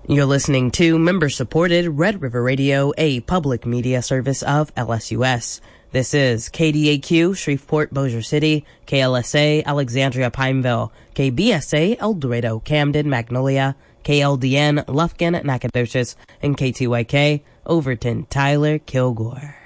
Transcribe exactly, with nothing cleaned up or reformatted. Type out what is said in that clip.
You're listening to member-supported Red River Radio, a public media service of L S U S. This is K D A Q, Shreveport, Bossier City, K L S A, Alexandria, Pineville, K B S A, El Dorado, Camden, Magnolia, K L D N, Lufkin, Nacogdoches, and K T Y K, Overton, Tyler, Kilgore.